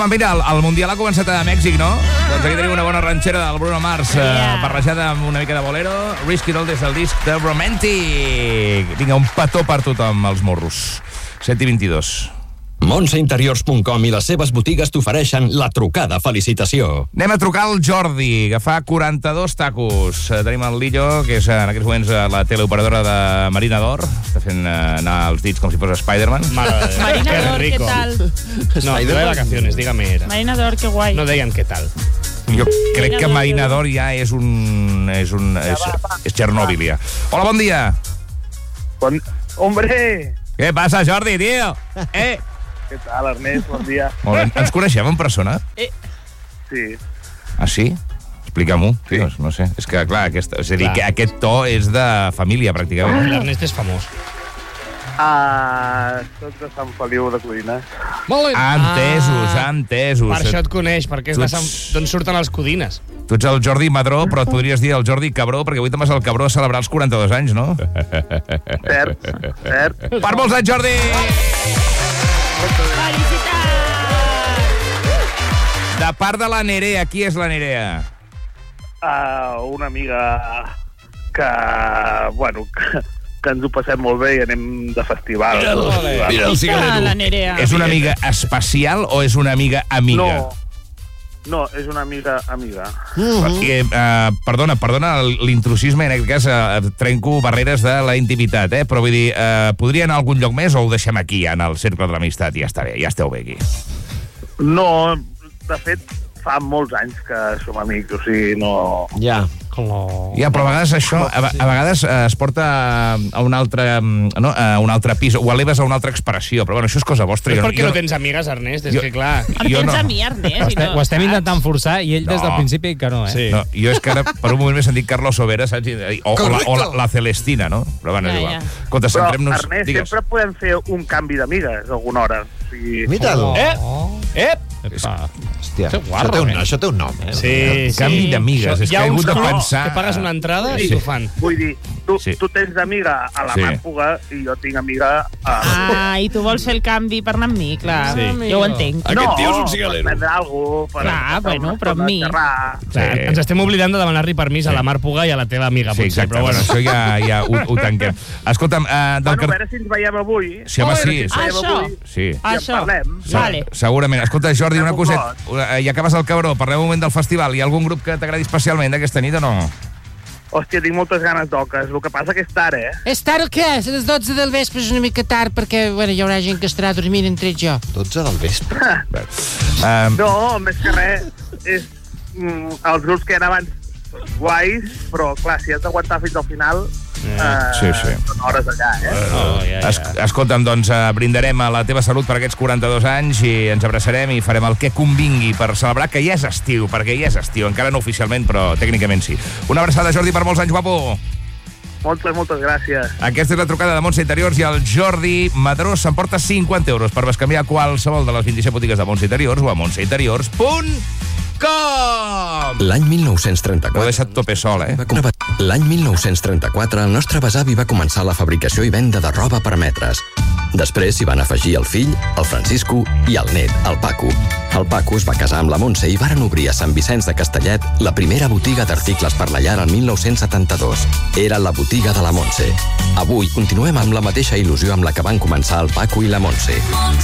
Home, mira, el Mundial ha començat a Mèxic, no? Doncs aquí tenim una bona ranxera del Bruno Mars, barrejada amb una mica de bolero. Risky Roll des del disc de Romantic. Vinga, un petó per tothom, els morros. 7:22. Montseinteriors.com i les seves botigues t'ofereixen la trucada felicitació. Anem a trucar al Jordi, que fa 42 tacos. Tenim el Lillo, que és en aquests moments la teleoperadora de Marina d'Or. Està fent anar els dits com si fos Spider-Man. Marina d'Or, ¿qué tal? No, de vacaciones, dígame. Era. Marina d'Or, qué guay. No deien què tal. Jo crec que Marina d'Or ja és Txernòbil, ja. Hola, bon dia. Hombre! Què passa, Jordi, tio? Què tal, Ernest? Bon dia. Molt bé. Ens coneixem en persona? Sí. Ah, sí? Explica-m'ho. Sí. No sé. És que, clar, és a dir, que aquest to és de família, pràcticament. L'Ernest és famós. Soc de Sant Feliu de Codines. Molt bé. Entesos. Per això et coneix, perquè és d'on surten els Codines. Tu ets el Jordi Madró, però et podries dir el Jordi Cabró, perquè avui te'n vas al Cabró a celebrar els 42 anys, no? Cert. Per molts anys, Jordi! Felicitats! De part de la Nerea, qui és la Nerea? Una amiga que ens ho passem molt bé i anem de festival. Mira el cigalero. La Nerea. És una amiga especial o és una amiga amiga? No, és una amiga. Perdona l'intrusisme, en aquest cas trenco barreres de la intimitat, però vull dir, podria anar a algun lloc més o ho deixem aquí, en el cercle de l'amistat, i ja està bé, ja esteu bé aquí? No, de fet, fa molts anys que som amics, o sigui, no... Ja, però a vegades això a vegades es porta a un altre pis, o eleves a una altra expressió, però bueno, això és cosa vostra. És perquè no tens amigues, Ernest, és que clar... Em tens a mi, Ernest. Ho estem intentant forçar i ell des del principi que no, Sí. No, jo és que ara per un moment m'he sentit Carlos Sobera, saps? O la Celestina, no? Però bueno, és igual. Escolta, centrem-nos... Però, Ernest, sempre podem fer un canvi d'amigues alguna hora. Mira-lo. Hòstia, això té un nom, Sí. Canvi d'amigues, és que he hagut de pensar... Que pagues una entrada i t'ho fan. Vull dir, tu tens d'amiga a la Mànpuga i jo tinc amiga a... I tu vols fer el canvi per anar amb mi, clar. Jo ho entenc. Aquest tio és un cigalero. Per prendre alguna cosa. Clar, bueno, però amb mi. Ens estem oblidant de demanar-li permís a la Màrpuga i a la teva amiga, potser. Sí, exacte, però bueno, això ja ho tanquem. Escolta'm... A veure si ens veiem avui. Sí, home, sí. Això. Vale. Segurament. Escolta, Jordi, una coseta. I acabes el Cabró, parlem un moment del festival. Hi ha algun grup que t'agradi especialment d'aquesta nit o no? Hòstia, tinc moltes ganes d'oques. El que passa que és tard, És tard o què? A les 12 del vespre és una mica tard perquè hi haurà gent que estarà dormint entre jo. 12 del vespre? No, més que res, és els grups que eren abans guais, però clar, si has d'aguantar fins al final... Són hores allà, Escolta'm, doncs brindarem a la teva salut per aquests 42 anys i ens abraçarem i farem el que convingui per celebrar que ja és estiu, perquè ja és estiu, encara no oficialment, però tècnicament sí. Una abraçada, Jordi, per molts anys, guapo. Moltes gràcies. Aquesta és la trucada de Montse Interiors i el Jordi Madró s'emporta 50 euros per bescanviar qualsevol de les 27 botigues de Montse Interiors o a montseinteriors.com. L'any 1934... Ho he deixat tope sol, L'any 1934 el nostre besavi va començar la fabricació i venda de roba per metres. Després s'hi van afegir el fill, el Francisco i el net, el Paco. El Paco es va casar amb la Montse i varen obrir a Sant Vicenç de Castellet la primera botiga d'articles per la llar el 1972. Era la botiga de la Montse. Avui continuem amb la mateixa il·lusió amb la que van començar el Paco i la Montse.